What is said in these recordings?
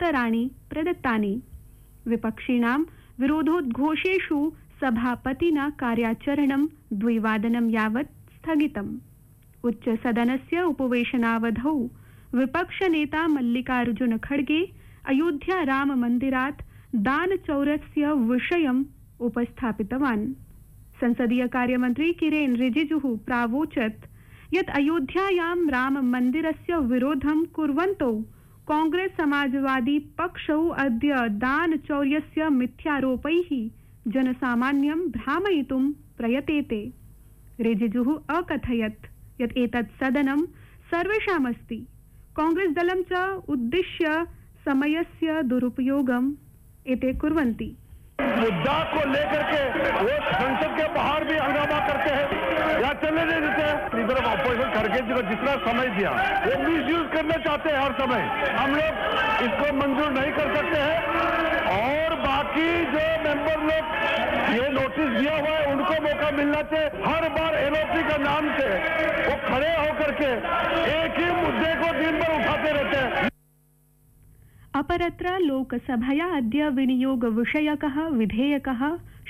उत्तराणि प्रदत्तानि। विपक्षिणां विरोधोद्घोषेषु सभापतिना कार्याचरणं 2 यावत् स्थगितम्। उच्चसदनस्य उपवेशनावधौ विपक्षनेता मल्लिकार्जुन खड़गे अयोध्या राम मन्दिरात् दानचौर्यस्य विषयम् उपस्थापितवान्। संसदीय कार्यमन्त्री किरेन रिजिजुः प्रावोचत् यत् अयोध्यायां राम मन्दिरस्य विरोधं कुर्वन्तौ कांग्रेस समाजवादी पक्षौ अद्य दानचौर्यस्य मिथ्यारोपैः जनसामान्यं भ्रामयितुं प्रयतेते। रिजिजुः अकथयत् यत् एतत् सदनं सर्वेषामस्ति, कांग्रेस दलं च उद्दिश्य समयस्य दुरुपयोगम् एते कुर्वन्ति। मुद्दा को लेकर के वो संसद के बाहर भी हंगामा करते हैं या चले नहीं देते हैं। इधर ऑपोजिशन करके जितना समय दिया वो मिसयूज करना चाहते हैं हर समय। हम लोग इसको मंजूर नहीं कर सकते हैं और बाकी जो मेंबर लोग ये नोटिस दिया हुआ है उनको मौका मिलना चाहिए। हर बार एलओपी का नाम से वो खड़े होकर के एक ही मुद्दे को दिन भर उठाते रहते हैं। अपरत्र लोकसभया अद्य विनियोग विषयकः विधेयकः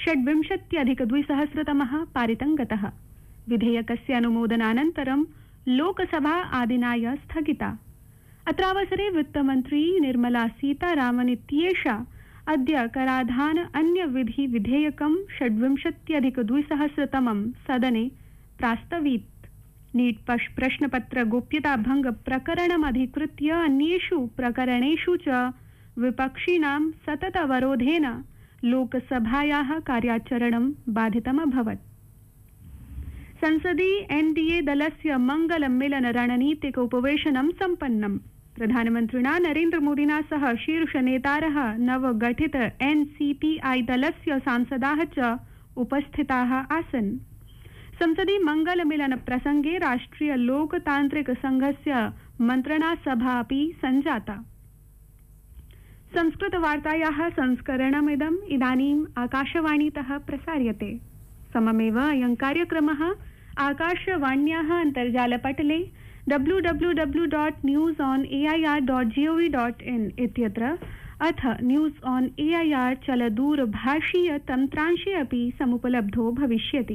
26+2000 पारितं गतः। विधेयकस्य अनुमोदनानन्तरं लोकसभा आदिनाय स्थगिता। अत्रावसरे वित्तमन्त्री निर्मला सीतारामन इत्येषा अद्य कराधान अन्य विधि विधेयकं 26+2000 सदने प्रास्तवीत्। नीट प्रश्नपत्र गोप्यता भंग प्रकरणमधिकृत्य अन्येषु प्रकरणेषु च विपक्षिणां सतत अवरोधेन लोकसभायाः कार्याचरणं बाधितमभवत्। संसदि एनडीए दलस्य मंगलमेलन रणनीतिक उपवेशनं सम्पन्नम्। प्रधानमन्त्रिणा नरेन्द्रमोदिना सह शीर्षनेतारः नवगठित एनसीपीआई दलस्य सांसदाः च उपस्थिताः आसन्। संसदि मंगलमिलन प्रसंगे राष्ट्रिय लोकतांत्रिक संघस्य मंत्रणा सभा अपि संजाता। संस्कृत वार्तायाः संस्करणमिदम् इदानीम् आकाशवाणीतः प्रसार्यते। सममेव अयं कार्यक्रमः आकाशवाण्याः अन्तर्जालपटले www.newsonair.gov.in इत्यत्र अथ न्यूज़ ऑन एआईआर चलदूरभाषीय तन्त्रांशे अपि समुपलब्धो भविष्यति।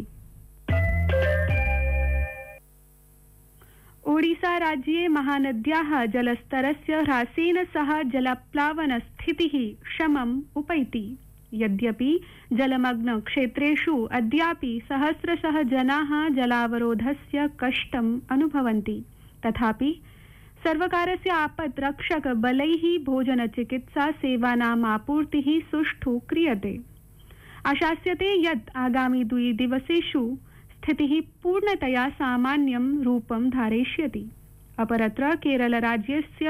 ओडिशा राज्ये महानद्याः जलस्तरस्य ह्रासेन सह जलप्लावन स्थितिः शमम् उपैति। यद्यपि जलमग्न क्षेत्रेषु अद्यापि सहस्रशः जनाः जलावरोधस्य कष्टम् अनुभवन्ति, तथापि सर्वकारस्य आपद्रक्षक बलैः भोजनचिकित्सा सेवानाम् आपूर्तिः सुष्ठु क्रियते। आशास्यते यत् आगामि 2 दिवसेषु स्थितिः पूर्णतया सामान्यं रूपं धारयिष्यति। अपरत्र केरलराज्यस्य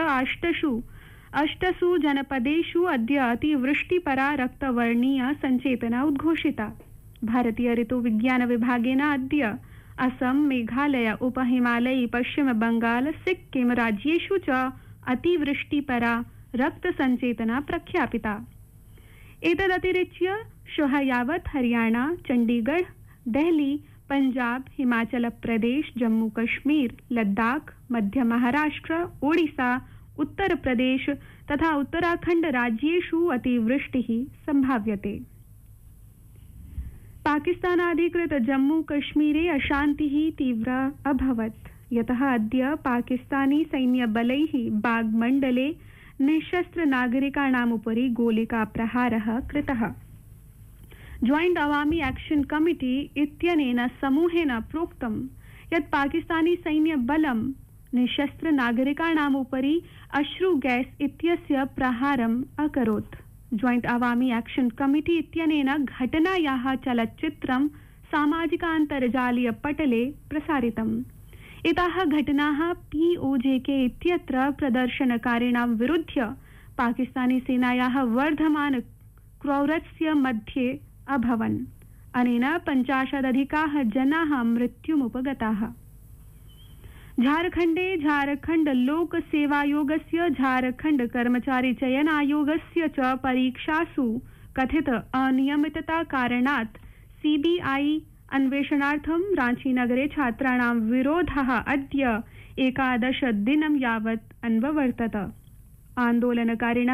8 जनपदेषु अद्य अतिवृष्टिपरा रक्तवर्णीय सञ्चेतना उद्घोषिता। भारतीय ऋतुविज्ञान विभागेन अद्य असम, मेघालय, उपहिमालयी, पश्चिम बंगाल, सिक्किम राज्येषु च अतिवृष्टिपरा रक्तसञ्चेतना प्रख्यापिता। एतदतिरिच्य श्वः यावत् हरियाणा, चण्डीगढ़, देहली, पंजाब, हिमाचल प्रदेश, जम्मू कश्मीर, लद्दाख, मध्य महाराष्ट्र, ओडिशा, उत्तर प्रदेश तथा उत्तराखंड राज्येषु अतिवृष्टिः संभाव्यते। पाकिस्तानाधिकृत जम्मू कश्मीरे अशान्तिः तीव्रा अभवत्, यतः अद्य पाकिस्तानी सैन्यबलैः बाग मण्डले निःशस्त्र नागरिकाणाम् उपरि गोलिकाप्रहारः कृतः। ज्वाइंट अवामी एक्शन कमिटी इत्यनेन समूहेन प्रोक्तं यत् पाकिस्तानी सैन्यबलं निःशस्त्र नागरिकाणाम् उपरि अश्रु गैस इत्यस्य प्रहारम् अकरोत्। ज्वाइंट अवामी एक्शन कमिटी इत्यनेन घटनायाः चलच्चित्रं सामाजिकान्तर्जालीय पटले प्रसारितम्। एताः घटनाः पीओजेके इत्यत्र प्रदर्शनकारिणां विरुध्य पाकिस्तानी सेनायाः वर्धमान क्रौरस्य मध्ये अभवन्। अनेन 50 जनाः मृत्युमुपगताः। झारखण्डे झारखण्ड लोक सेवायोगस्य झारखण्ड कर्मचारी चयन आयोगस्य च परीक्षासु कथित अनियमितता कारणात् सीबीआई अन्वेषणार्थं रांचीनगरे छात्राणां विरोधः अद्य 11 दिनं यावत् अन्ववर्तत। आन्दोलनकारिणः